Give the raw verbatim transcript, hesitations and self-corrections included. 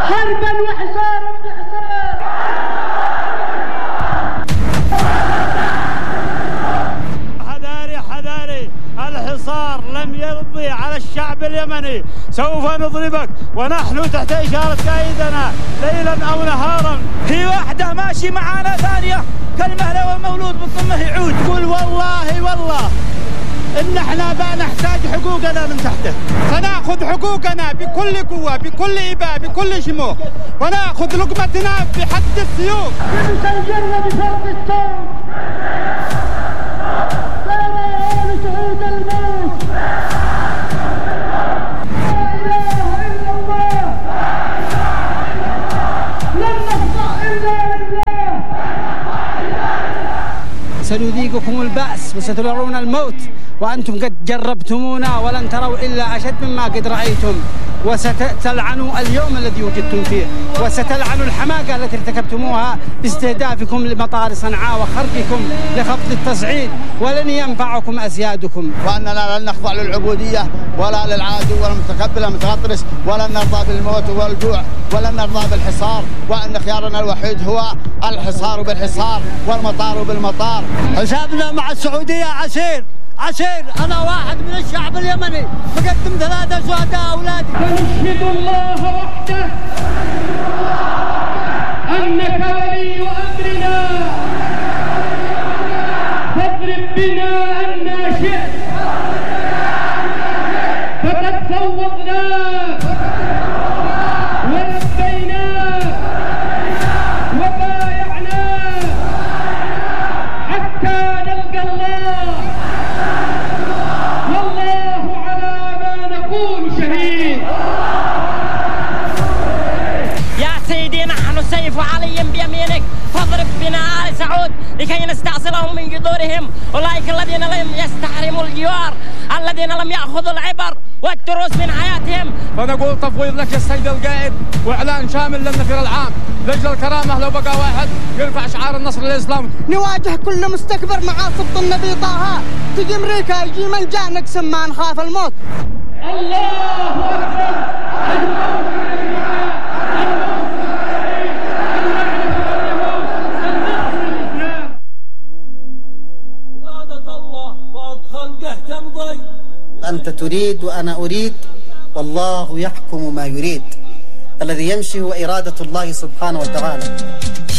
حربا وحصارا بحصار. حذاري حذاري، الحصار لم يرضي على الشعب اليمني، سوف نضربك ونحن تحت إشارة قائدنا ليلا أو نهارا. في واحدة ماشي معانا ثانية كالمهلة والمولود بطمه يعود. قل والله والله إن احنا بقى نحتاج حقوقنا من تحته، فنأخذ حقوقنا بكل قوة بكل إباء بكل شموخ، ونأخذ لقمتنا بحد السيوف. سيسيرنا بفرق الصوت، سار أهل سعود الموت. لا إله إلا الله، لن نخضع إلا لله. سنذيقكم البأس وسترون الموت وأنتم قد جربتمونا ولن تروا إلا أشد مما قد رأيتم، وستلعنوا اليوم الذي وجدتم فيه، وستلعنوا الحماقة التي ارتكبتموها باستهدافكم لمطار صنعاء وخرجكم لخفض التصعيد، ولن ينفعكم أسيادكم. وأننا لن نخضع للعبودية ولا للعدو ولا المتكبر المتغطرس، ولن نرضى بالموت والجوع، ولن نرضى بالحصار، وأن خيارنا الوحيد هو الحصار بالحصار والمطار بالمطار. حسابنا مع السعودية عسير عسير. أنا واحد من الشعب اليمني مقدم ثلاثة شهداء أولادي. ونشهد الله وحده أنك ولي أمرنا، فاضرب بنا أن شئت، فقد فوضناك ولبيناك وبايعناك حتى نلقى الله، والله على ما نقول شهيد. يا سيدي نحن سيف علي بيمينك، فاضرب بنا آل سعود لكي نستأصلهم من جذورهم، أولئك الذين لم يستحرموا الجوار، الذين لم يأخذوا العبر والدروس من حياتهم. فنقول تفويض لك يا السيد القائد، وإعلان شامل للنفير العام لأجل الكرامة. لو بقى واحد يرفع شعار النصر للإسلام. نواجه كل مستكبر مع سبط النبي طه، تجي أمريكا يجي من جاء نقسم ما نخاف الموت. الله أكبر. أنت تريد وأنا أريد، والله يحكم ما يريد. الذي يمشي هو إرادة الله سبحانه وتعالى.